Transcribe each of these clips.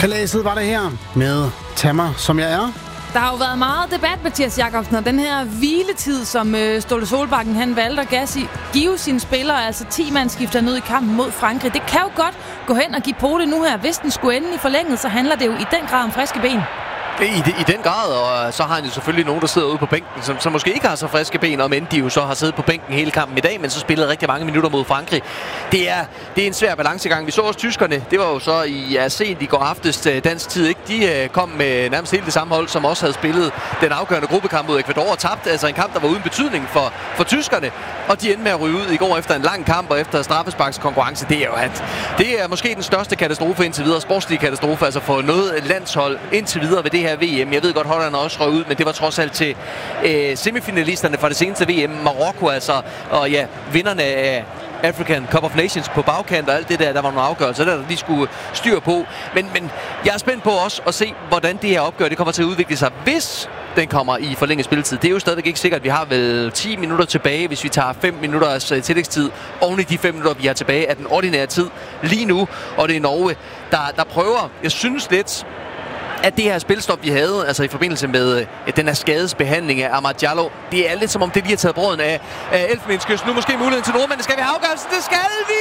Paladset var det her med Tag mig, som jeg er. Der har jo været meget debat, Mathias Jakobsen, og den her hviletid, som Ståle Solbakken han valgte at give sine spillere, altså 10 mand skifter ned i kampen mod Frankrig. Det kan jo godt gå hen og give på det nu her. Hvis den skulle ende i forlænget, så handler det jo i den grad om friske ben. I den grad, og så har han jo selvfølgelig nogen, der sidder ude på bænken, som måske ikke har så friske ben, om end de jo så har siddet på bænken hele kampen i dag, men så spillet rigtig mange minutter mod Frankrig. Det er en svær balancegang. Vi så også tyskerne, det var jo så sent i går aftes dansk tid, ikke? De kom med nærmest helt det samme hold, som også havde spillet den afgørende gruppekamp mod Ecuador og tabte, altså en kamp, der var uden betydning for tyskerne, og de endte med at ryge ud i går efter en lang kamp og efter straffesparkskonkurrence. Det er måske den største katastrofe indtil videre, sportslige katastrofe, altså for noget landshold indtil videre ved det her VM. Jeg ved godt, Holland også røg ud, men det var trods alt til semifinalisterne fra det seneste VM, Marokko altså, og ja, vinderne af African Cup of Nations på bagkant og alt det der var nogle afgørelser, der lige skulle styr på. Men jeg er spændt på også at se, hvordan det her opgør det kommer til at udvikle sig, hvis den kommer i forlænget spilletid. Det er jo stadigvæk ikke sikkert. Vi har vel 10 minutter tilbage, hvis vi tager 5 minutters tillægstid oven i de 5 minutter, vi har tilbage af den ordinære tid lige nu. Og det er Norge, der prøver, jeg synes lidt, at det her spilstop, vi havde, altså i forbindelse med den her skadesbehandling af Amad Diallo, det er lidt som om det lige har taget brøden af Elfenbenskysten. Nu måske muligheden til nordmændene. Skal vi have afgørelsen? Det skal vi!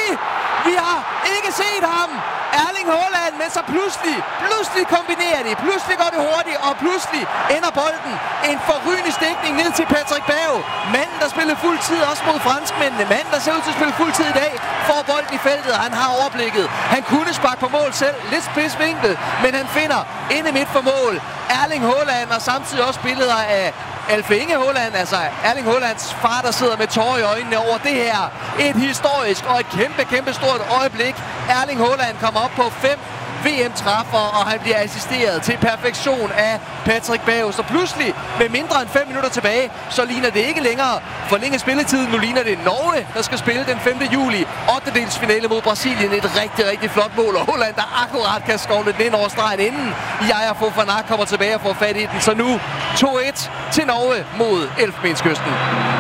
Vi har ikke set ham! Erling Haaland, men så pludselig kombinerer de. Pludselig går det hurtigt, og pludselig ender bolden en forrygende stikning ned til Patrick Berg. Manden, der spillede fuld tid også mod franskmændene. Manden, der ser ud til at spille fuld tid i dag, får bolden i feltet, og han har overblikket. Han kunne sparke på mål selv, lidt spidsvinkel, men han finder inde midt for mål Erling Haaland, og samtidig også billeder af Alf Inge Haaland, altså Erling Haalands far, der sidder med tårer i øjnene over det her. Et historisk og et kæmpe stort øjeblik. Erling Haaland kommer op på 5 VM-træffer, og han bliver assisteret til perfektion af Patrick Berg. Så pludselig, med mindre end 5 minutter tilbage, så ligner det ikke længere forlænget spilletiden. Nu ligner det Norge, der skal spille den 5. juli. 8-delsfinale mod Brasilien. Et rigtig flot mål, og Haaland, der akkurat kan skovle den ind over stregen, inden Yaya Fofana kommer tilbage og får fat i den. Så nu 2-1 til Norge mod Elfenbenskysten.